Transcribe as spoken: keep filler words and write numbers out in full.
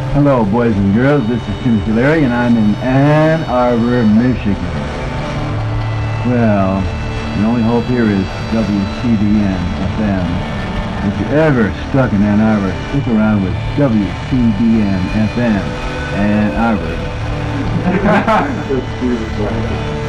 Hello, boys and girls. This is Timothy Leary, and I'm in Ann Arbor, Michigan. Well, the only hope here is W C B N F M. If you're ever stuck in Ann Arbor, stick around with W C B N F M, Ann Arbor.